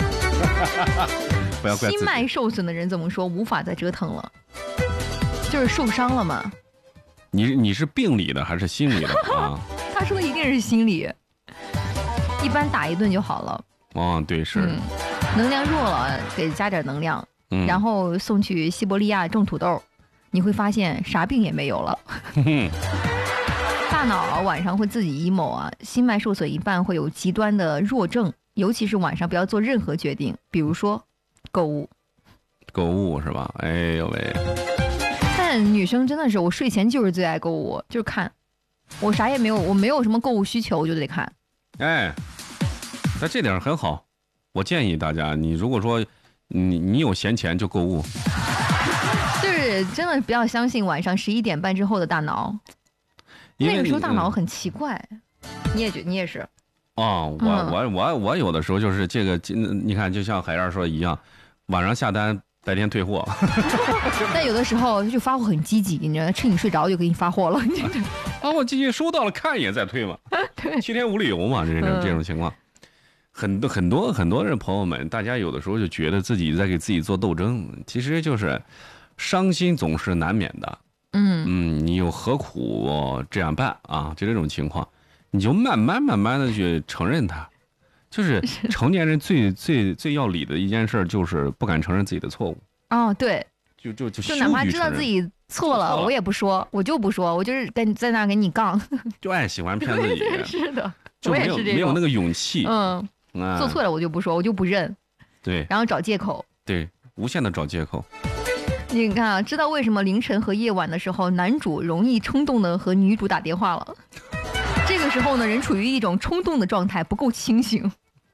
不要怪自己。心脉受损的人怎么说？无法再折腾了，就是受伤了嘛。你是病理的还是心理的啊？他说的一定是心理，一般打一顿就好了。对，是。能量弱了，给加点能量，然后送去西伯利亚种土豆，你会发现啥病也没有了。大脑晚上会自己 emo 啊，心脉受损一半会有极端的弱症，尤其是晚上不要做任何决定，比如说购物是吧？哎呦喂！但女生真的是，我睡前就是最爱购物，就是看，我啥也没有，我没有什么购物需求，我就得看。但这点很好。我建议大家，你如果说你有闲钱就购物，就是真的不要相信晚上11点半之后的大脑，那个时候大脑很奇怪。你也是我有的时候就是这个，你看就像海燕说的一样，晚上下单白天退货。但有的时候就发货很积极，你知道，趁你睡着就给你发货了。我积极收到了，看一眼再退嘛。对，7天无理由嘛，这种情况。很多人朋友们，大家有的时候就觉得自己在给自己做斗争，其实就是伤心总是难免的。你又何苦这样办啊？就这种情况，你就慢慢的去承认它。就是成年人最要理的一件事，就是不敢承认自己的错误。对，就哪怕知道自己错了，我也不说，我就不说，我就是在那给你杠，就爱喜欢骗自己。是的，我也是这种，没有那个勇气。做错了我就不说，我就不认。对，然后找借口。对，无限的找借口。你看啊，知道为什么凌晨和夜晚的时候，男主容易冲动的和女主打电话了？这个时候呢，人处于一种冲动的状态，不够清醒。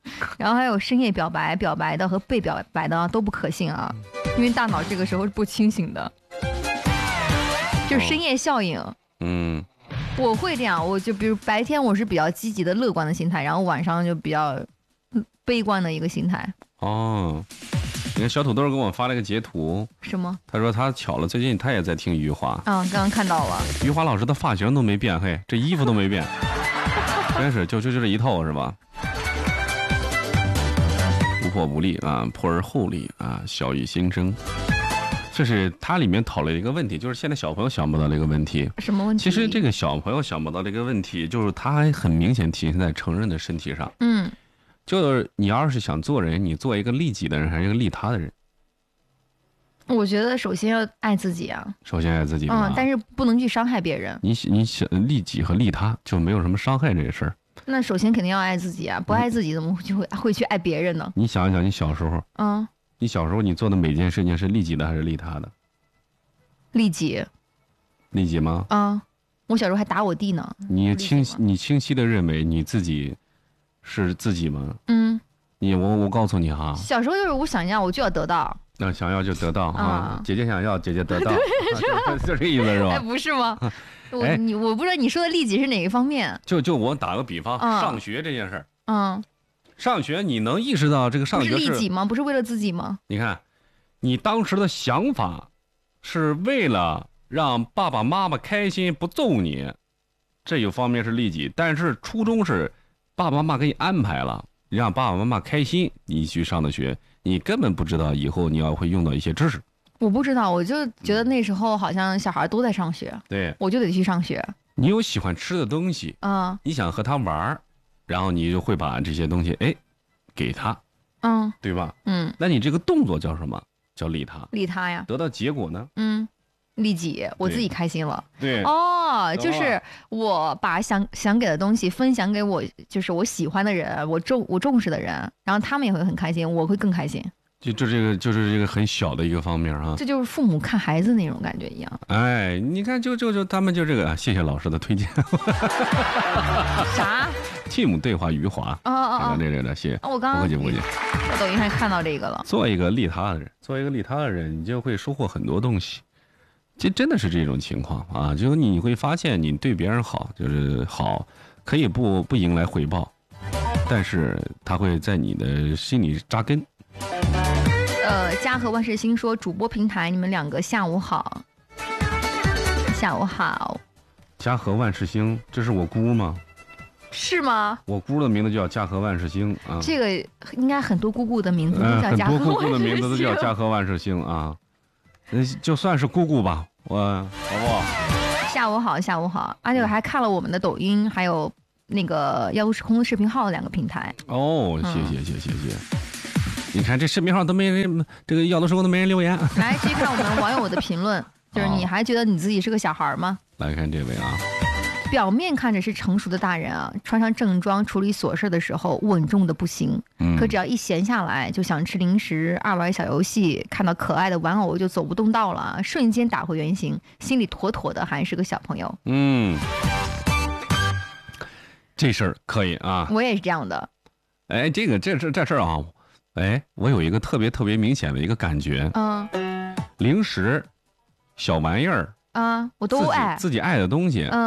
然后还有深夜表白，表白的和被表白的都不可信啊，因为大脑这个时候是不清醒的，就是深夜效应。 嗯， 我会这样，我就比如白天我是比较积极的乐观的心态，然后晚上就比较悲观的一个心态。 哦，你看小土豆给我发了个截图， 什么？ 他说他巧了，最近他也在听余华。 刚刚看到了。 余华老师的发型都没变，嘿，这衣服都没变，真是就这一套是吧？不破不立啊，破而后立啊，小于新生。这是它里面讨论一个问题，就是现在小朋友想不到的一个问题。 什么问题？ 其实这个小朋友想不到的一个问题，就是他还很明显体现在成人的身体上。 嗯， 就是你要是想做人，你做一个利己的人，还是一个利他的人？ 我觉得首先要爱自己啊。 首先爱自己。 但是不能去伤害别人。 你想利己和利他，就没有什么伤害这个事儿。 那首先肯定要爱自己啊，不爱自己怎么就会去爱别人呢？ 你想一想，你小时候，你小时候你做的每件事情是利己的还是利他的？ 利己。 利己吗？ 我小时候还打我弟呢。 你清晰的认为你自己是自己吗？我告诉你哈， 小时候就是我想要我就要得到。 那想要就得到啊！姐姐想要，姐姐得到，就这意思是吧？ 哎，不是吗？我不知道你说的利己是哪一方面。 就我打个比方，上学这件事儿， 上学你能意识到这个上学是利己吗？不是为了自己吗？ 你看，你当时的想法是为了让爸爸妈妈开心，不揍你，这一方面是利己，但是初衷是爸爸妈妈给你安排了，让爸爸妈妈开心，你去上的学，你根本不知道以后你要会用到一些知识。 我不知道，我就觉得那时候好像小孩都在上学， 对， 我就得去上学。 你有喜欢吃的东西你想和他玩，然后你就会把这些东西给他，对吧？那你这个动作叫什么？叫利他。利他呀。得到结果呢？利己，我自己开心了。对。就是我把想给的东西分享给就是我喜欢的人，我重视的人，然后他们也会很开心，我会更开心。就是这个很小的一个方面啊。这就是父母看孩子那种感觉一样。哎，你看，就他们就这个，谢谢老师的推荐。啥？Team 对话余华。这谢谢。我刚刚不客气。我抖音还看到这个了。做一个利他的人，你就会收获很多东西。这真的是这种情况啊！就是你会发现，你对别人好，就是好，可以不迎来回报，但是他会在你的心里扎根。嘉禾万事兴说，主播平台，你们两个下午好。下午好。嘉禾万事兴，这是我姑吗？是吗？我姑的名字就叫嘉禾万事兴啊。这个应该很多姑姑的名字都叫嘉禾万事兴。很多姑姑的名字都叫嘉禾万事兴啊。就算是姑姑吧，好不好？下午好，下午好。而且我还看了我们的抖音，还有那个要时空的视频号两个平台。谢谢。你看这视频号都没人，这个要的时候都没人留言。来继续看我们网友的评论，就是你还觉得你自己是个小孩吗？来看这位啊。表面看着是成熟的大人啊，穿上正装处理琐事的时候稳重的不行，可只要一闲下来就想吃零食、爱玩小游戏，看到可爱的玩偶就走不动道了，瞬间打回原形，心里妥妥的还是个小朋友。这事儿可以啊，我也是这样的。哎，这事儿啊，我有一个特别明显的一个感觉，零食、小玩意儿啊，我都爱自己爱的东西，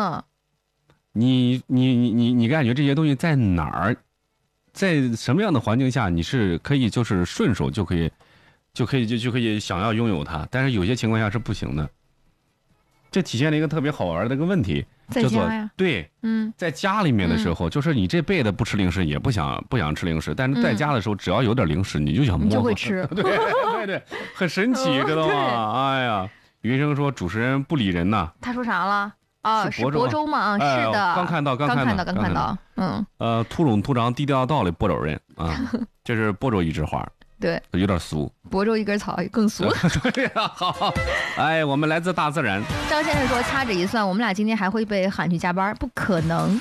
你感觉这些东西在哪儿，在什么样的环境下你是可以就是顺手就可以想要拥有它，但是有些情况下是不行的。这体现了一个特别好玩的一个问题，在家呀，对，在家里面的时候，就是你这辈子不吃零食也不想吃零食，但是在家的时候，只要有点零食，你就想摸，你就会吃，对，很神奇，知道吗？哎呀，云生说主持人不理人呐，他说啥了？是亳州吗？是的，刚看到，突兀突长低调道的亳州人啊，这是亳州一枝花，对，有点俗。亳州一根草更俗。对呀，好，哎，我们来自大自然。张先生说，掐指一算，我们俩今天还会被喊去加班，不可能。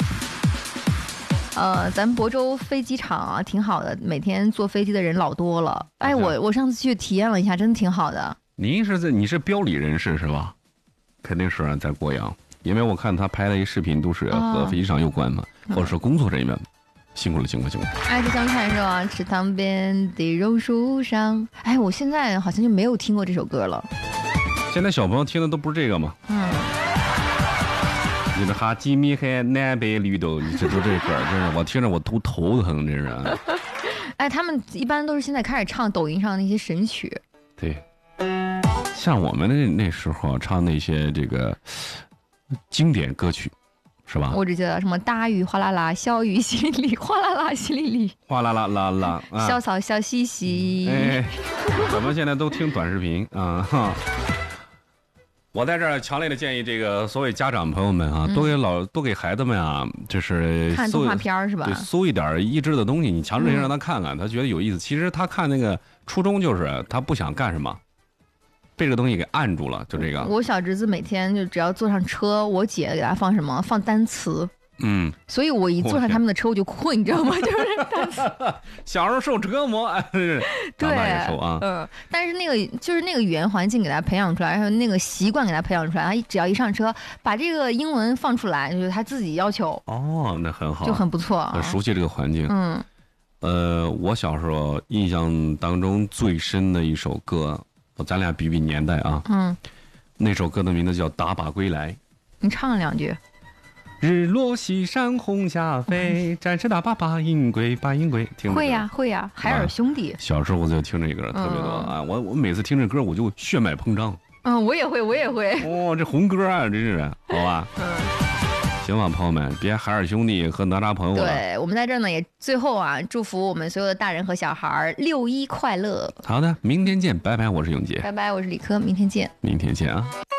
咱亳州飞机场啊，挺好的，每天坐飞机的人老多了。哎，我上次去体验了一下，真的挺好的。你是标里人士是吧？肯定是在贵阳。因为我看他拍的一视频都是和飞机上有关嘛，或者是工作人员， 辛苦了，辛苦了，辛苦了。 爱吃香菜说啊，池塘边的榕树上。哎，我现在好像就没有听过这首歌了。 现在小朋友听的都不是这个吗？你的哈基米海南北绿豆，你这都这歌，真是我听着我都头疼，真是。 哎，他们一般都是现在开始唱抖音上那些神曲。 对，像我们那时候唱那些这个经典歌曲，是吧？ 我只记得什么大雨哗啦啦，小雨淅沥沥，哗啦啦淅沥沥， 哗啦啦啦啦， 小草笑嘻嘻。 哎，我们现在都听短视频啊哈。我在这儿强烈的建议这个所谓家长朋友们啊，多给孩子们啊，就是看动画片是吧？ 对，搜一点益智的东西，你强制性让他看看，他觉得有意思。其实他看那个初衷就是他不想干什么，被这个东西给按住了，就这个。 我小侄子每天就只要坐上车，我姐给他放什么？放单词。所以我一坐上他们的车我就困，你知道吗？就是单词。 小时候受折磨，长大也受啊。 但是那个语言环境给他培养出来，还有那个习惯给他培养出来，他只要一上车，把这个英文放出来，就是他自己要求。 哦，那很好， 就很不错， 很熟悉这个环境。我小时候印象当中最深的一首歌，咱俩比比年代啊。那首歌的名字叫《打靶归来》。 你唱两句。 日落西山红霞飞，战士打靶把营归，把营归。听会呀会呀，海尔兄弟。 小时候我就听这歌特别多啊，我每次听这歌我就血脉膨胀。 我也会。 哦，这红歌啊，真是好吧。行吧，朋友们，别海尔兄弟和哪吒朋友了。 对，我们在这儿呢，也最后啊，祝福我们所有的大人和小孩6·1快乐。 好的，明天见，拜拜，我是永杰。 拜拜，我是李科，明天见。 明天见啊。